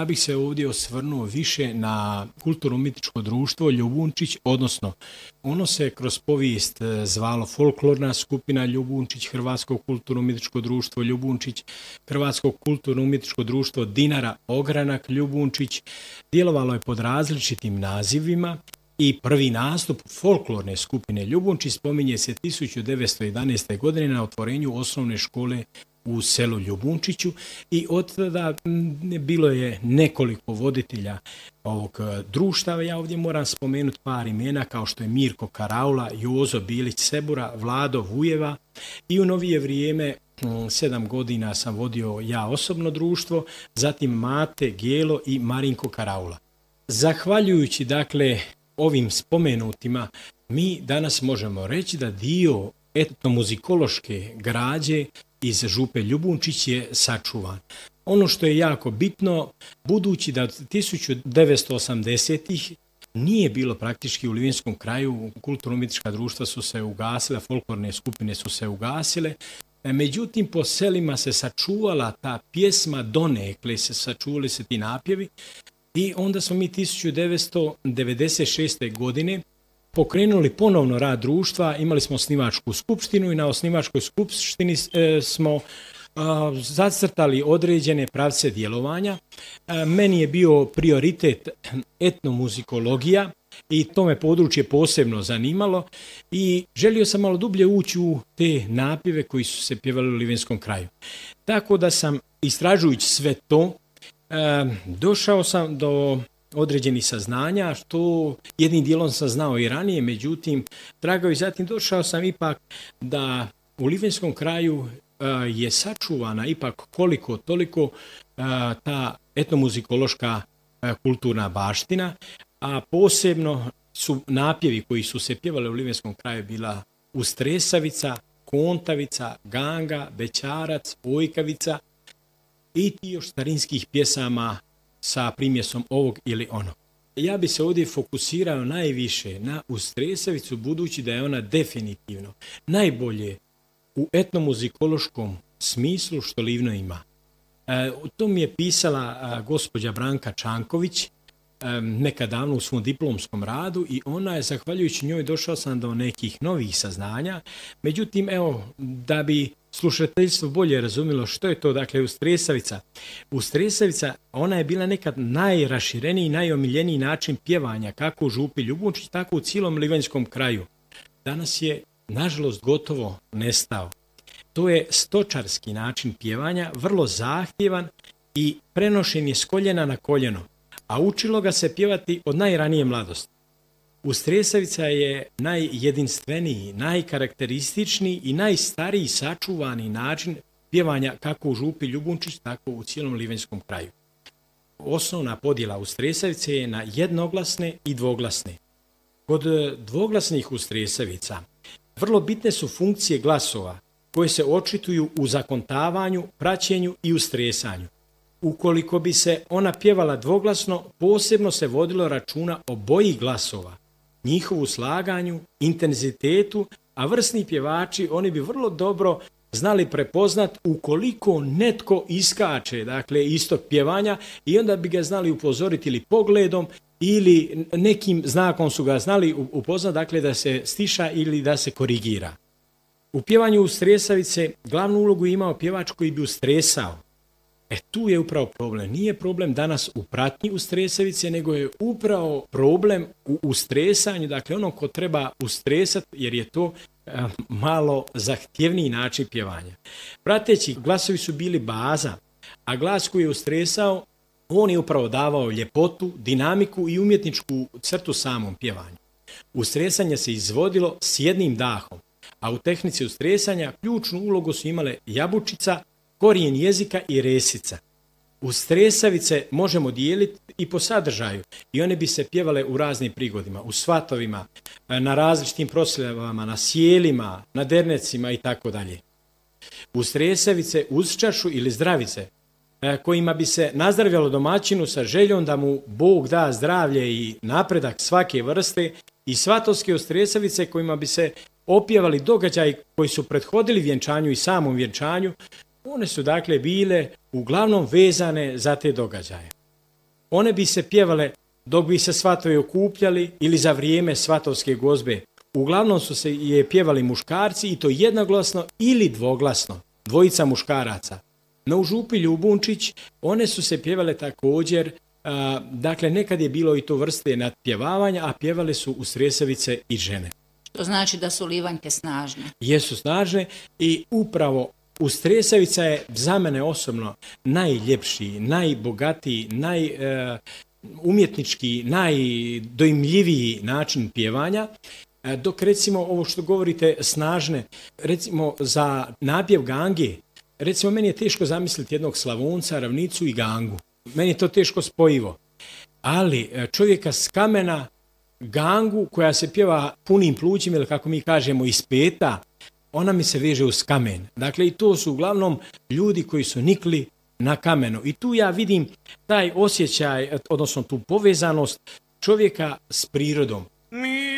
ja bih se ovdje osvrnuo više na kulturno-umjetničko društvo Ljubunčić, odnosno ono se kroz povijest zvalo folklorna skupina Ljubunčić, Hrvatsko kulturno-umjetničko društvo Ljubunčić, Hrvatsko kulturno-umjetničko društvo Dinara Ogranak Ljubunčić, djelovalo je pod različitim nazivima i prvi nastup folklorne skupine Ljubunčić spominje se 1911. godine na otvorenju osnovne škole u selu Ljubunčiću i od tada bilo je nekoliko voditelja ovog društva. Ja ovdje moram spomenuti par imena kao što je Mirko Karaula, Jozo Bilić Sebura, Vlado Vujeva i u novije vrijeme 7 godina sam vodio ja osobno društvo, zatim Mate Gelo i Marinko Karaula. Zahvaljujući dakle ovim spomenutima mi danas možemo reći da dio etnomuzikološke građe iz župe Ljubunčić je sačuvan. Ono što je jako bitno, budući da od 1980-ih nije bilo praktički u Livinskom kraju, kulturno-umjetnička društva su se ugasile, folklorne skupine su se ugasile, međutim po selima se sačuvala ta pjesma, donekle se sačuvali se ti napjevi i onda smo mi 1996. godine pokrenuli ponovno rad društva, imali smo osnivačku skupštinu i na osnivačkoj skupštini smo zacrtali određene pravce djelovanja. Meni je bio prioritet etnomuzikologija i to me područje posebno zanimalo i želio sam malo dublje ući u te napjeve koji su se pjevali u Livinskom kraju. Tako da sam, istražujući sve to, došao sam do određenih saznanja, što jednim dijelom sam znao i ranije, međutim, tragao i zatim došao sam ipak da u Livinskom kraju je sačuvana ipak koliko toliko ta etnomuzikološka kulturna baština, a posebno su napjevi koji su se pjevali u Livinskom kraju bila Ustresavica, Kontavica, Ganga, Bećarac, Ojkavica i ti još starinskih pjesama sa primjesom ovog ili onog. Ja bi se ovdje fokusirao najviše na Ustresavicu, budući da je ona definitivno najbolje u etnomuzikološkom smislu što Livno ima. To mi je pisala gospođa Branka Čanković nekad davno u svom diplomskom radu i ona je, zahvaljujući njoj, došao sam do nekih novih saznanja. Međutim, evo, da bi slušateljstvo bolje razumjelo što je to, dakle, Ustresavica. Ustresavica, ona je bila nekad najrašireniji, najomiljeniji način pjevanja, kako u župi Ljubunčić, tako u cijelom Livanjskom kraju. Danas je, nažalost, gotovo nestao. To je stočarski način pjevanja, vrlo zahtjevan i prenošen je s koljena na koljeno, a učilo ga se pjevati od najranije mladosti. Ustresavica je najjedinstveniji, najkarakterističniji i najstariji sačuvani način pjevanja kako u župi Ljubunčić, tako u cijelom Livanjskom kraju. Osnovna podjela Ustresavice je na jednoglasne i dvoglasne. Kod dvoglasnih Ustresavica vrlo bitne su funkcije glasova koje se očituju u zakontavanju, praćenju i ustresanju. Ukoliko bi se ona pjevala dvoglasno, posebno se vodilo računa o boji glasova, njihovu slaganju, intenzitetu, a vrsni pjevači, oni bi vrlo dobro znali prepoznat ukoliko netko iskače, dakle, iz tog pjevanja, i onda bi ga znali upozoriti ili pogledom ili nekim znakom su ga znali upoznat, dakle, da se stiša ili da se korigira. U pjevanju Ustresavice glavnu ulogu je imao pjevač koji bi ustresao. Tu je upravo problem. Nije problem danas u pratnji Ustresavice, nego je upravo problem u ustresanju, dakle ono ko treba ustresati, jer je to malo zahtjevniji način pjevanja. Prateći glasovi su bili baza, a glas koji je ustresao, on je upravo davao ljepotu, dinamiku i umjetničku crtu samom pjevanju. Ustresanje se izvodilo s jednim dahom, a u tehnici ustresanja ključnu ulogu su imale jabučica, korijen jezika i resica. Ustresavice možemo dijeliti i po sadržaju i one bi se pjevale u raznim prigodima, u svatovima, na različitim proslavama, na sjelima, na dernecima i tako dalje. Ustresavice uz čašu ili zdravice, kojima bi se nazdravljalo domaćinu sa željom da mu Bog da zdravlje i napredak svake vrste, i svatovske Ustresavice kojima bi se opjevali događaji koji su prethodili vjenčanju i samom vjenčanju. One su dakle bile uglavnom vezane za te događaje. one bi se pjevale dok bi se svatovi okupljali ili za vrijeme svatovske gozbe. Uglavnom su se je pjevali muškarci i to jednoglasno ili dvoglasno, dvojica muškaraca. No u župi Ljubunčić one su se pjevale također, dakle nekad je bilo i to vrste nadpjevavanja, a pjevale su u Sresavice i žene. To znači da su livanjke snažne. Jesu snažne i upravo u Stresavica je za mene osobno najljepši, najbogatiji, umjetnički, najdojmljiviji način pjevanja, dok recimo ovo što govorite snažne, recimo za napjev gange, recimo meni je teško zamisliti jednog Slavonca, ravnicu i gangu. Meni je to teško spojivo. Ali čovjeka s kamena, gangu koja se pjeva punim plućima ili kako mi kažemo iz peta, ona mi se veže uz kamen. Dakle i to su uglavnom ljudi koji su nikli na kamenu. I tu ja vidim taj osjećaj, odnosno tu povezanost čovjeka s prirodom.